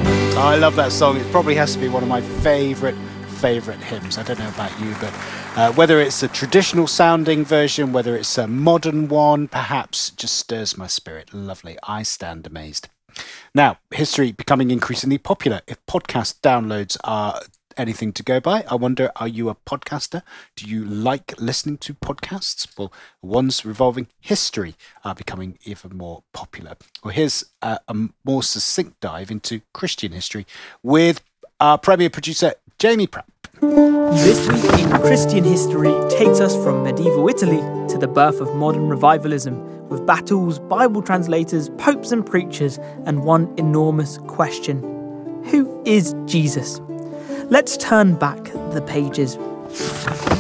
Oh, I love that song. It probably has to be one of my favourite hymns. I don't know about you, but whether it's a traditional sounding version, whether it's a modern one, perhaps just stirs my spirit. Lovely. I stand amazed. Now, history becoming increasingly popular. If podcast downloads are anything to go by, I wonder, are you a podcaster? Do you like listening to podcasts? Well, ones revolving history are becoming even more popular. Well, here's a more succinct dive into Christian history with our premier producer, Jamie Pratt. This week in Christian history takes us from medieval Italy to the birth of modern revivalism, with battles, Bible translators, popes and preachers, and one enormous question: who is Jesus? Let's turn back the pages.